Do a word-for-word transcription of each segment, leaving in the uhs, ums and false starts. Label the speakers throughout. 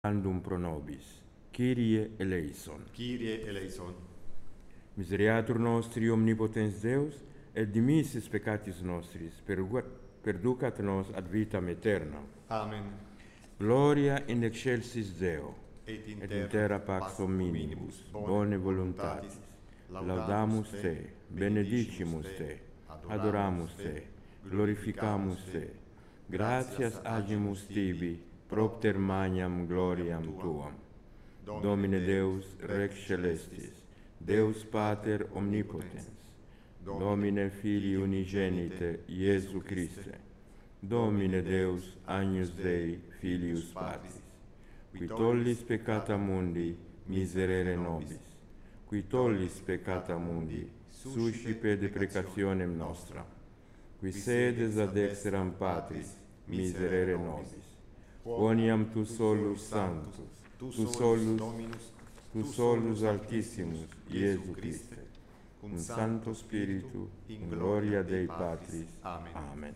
Speaker 1: Andum pro nobis, Kyrie eleison.
Speaker 2: Kyrie eleison.
Speaker 1: Misereatur nostri omnipotens Deus, et dimissis peccatis nostris, perducat nos ad vitam aeternam.
Speaker 2: Amen.
Speaker 1: Gloria in excelsis Deo,
Speaker 2: Et in,
Speaker 1: et in terra pax hominibus, bone voluntatis. Laudamus Te, benedicimus Te, adoramus Te, glorificamus Te. Gratias agimus Tibi, propter magnam gloriam Tuam. Domine Deus, Rex Celestis, Deus Pater Omnipotens, Domine Filii Unigenite, Iesu Christe, Domine Deus, Agnus Dei, Filius Patris, qui tollis peccata mundi, miserere nobis, qui tollis peccata mundi, suscipe deprecationem nostra, qui sedes ad exteram Patris, miserere nobis. Quoniam tu solus sanctus, tu solus Dominus, tu solus Altissimus, Iesu Christe, cum Sancto Spiritu, in gloria Dei Patris.
Speaker 2: Amen.
Speaker 1: Amen.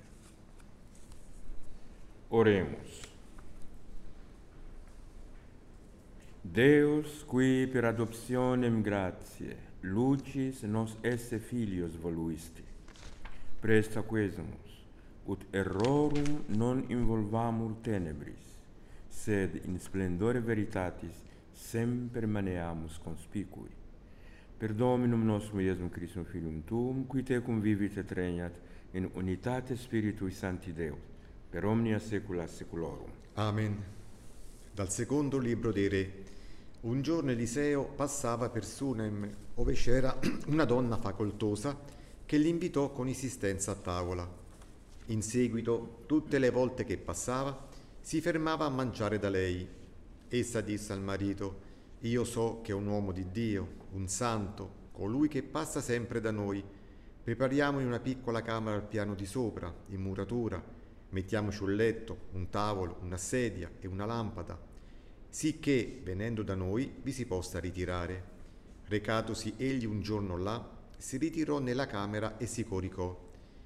Speaker 1: Oremus. Deus, qui per adoptionem gratiae, lucis nos esse filios voluisti, presta quesumus, ut errorum non involvamur tenebris, sed in splendore veritatis semper maneamus conspicui. Per Dominum nostrum Iesum Christum Filium Tuum, qui tecum vivit et regnat in unitate Spiritui Sancti Deus, per omnia saecula saeculorum.
Speaker 2: Amen. Dal secondo libro dei Re. Un giorno Eliseo passava per Sunem, ove c'era una donna facoltosa che l'invitò con insistenza a tavola. In seguito, tutte le volte che passava, si fermava a mangiare da lei. Essa disse al marito: «Io so che è un uomo di Dio, un santo, colui che passa sempre da noi. Prepariamogli una piccola camera al piano di sopra, in muratura. Mettiamoci un letto, un tavolo, una sedia e una lampada, sicché, venendo da noi, vi si possa ritirare». Recatosi egli un giorno là, si ritirò nella camera e si coricò.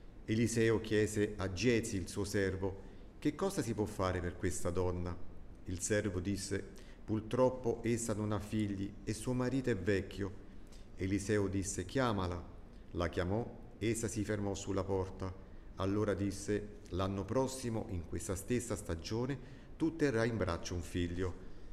Speaker 2: Eliseo chiese a Giezi, il suo servo: «Che cosa si può fare per questa donna?» Il servo disse: «Purtroppo essa non ha figli e suo marito è vecchio». Eliseo disse: «Chiamala». La chiamò, essa si fermò sulla porta. Allora disse: «L'anno prossimo, in questa stessa stagione, tu terrai in braccio un figlio».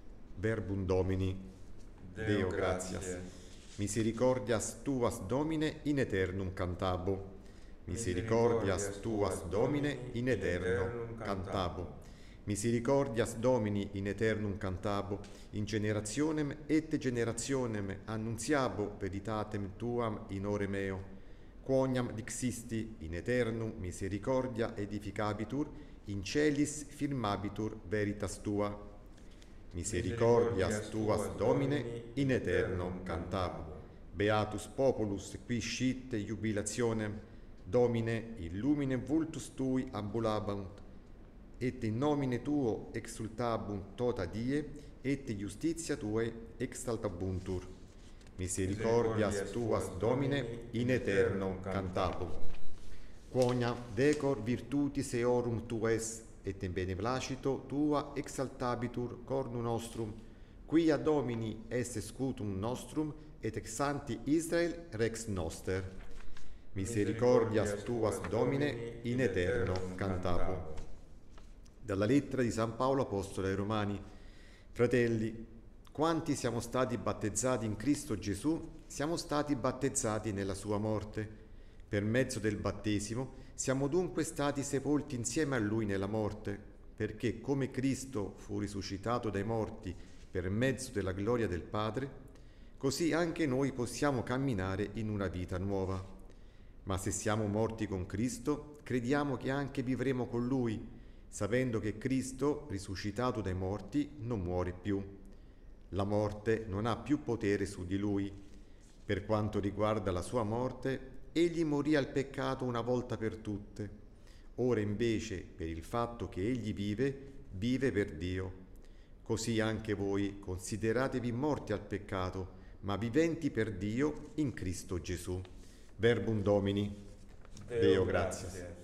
Speaker 2: Verbum Domini.
Speaker 1: Deo,
Speaker 2: Deo gratias. Misericordias tuas Domine in aeternum cantabo. Misericordias tuas Domine in aeternum cantabo. Misericordias Domini in aeternum cantabo, in generationem et generationem annunziabo veritatem tuam in ore meo. Quoniam dixisti in aeternum misericordia edificabitur, in celis firmabitur veritas tua. Misericordias tuas Domine in aeternum cantabo. Beatus populus qui scite jubilationem, Domine illumine vultus tui ambulabunt, et in nomine tuo exultabunt tota die, et justitia tuae exaltabuntur. Misericordias tuas Domine in aeternum cantabo. Quoniam decor virtutis eorum tues, et in beneplacito tua exaltabitur cornu nostrum, quia Domini esse scutum nostrum, et ex sancti Israel rex noster. Misericordias tuas Domine in aeternum cantabo. Dalla lettera di San Paolo Apostolo ai Romani. Fratelli, quanti siamo stati battezzati in Cristo Gesù, siamo stati battezzati nella sua morte. Per mezzo del battesimo siamo dunque stati sepolti insieme a Lui nella morte, perché come Cristo fu risuscitato dai morti per mezzo della gloria del Padre, così anche noi possiamo camminare in una vita nuova. Ma se siamo morti con Cristo, crediamo che anche vivremo con Lui, sapendo che Cristo, risuscitato dai morti, non muore più. La morte non ha più potere su di Lui. Per quanto riguarda la sua morte, Egli morì al peccato una volta per tutte. Ora invece, per il fatto che Egli vive, vive per Dio. Così anche voi consideratevi morti al peccato, ma viventi per Dio in Cristo Gesù. Verbum Domini.
Speaker 1: Deo,
Speaker 2: Deo gratias.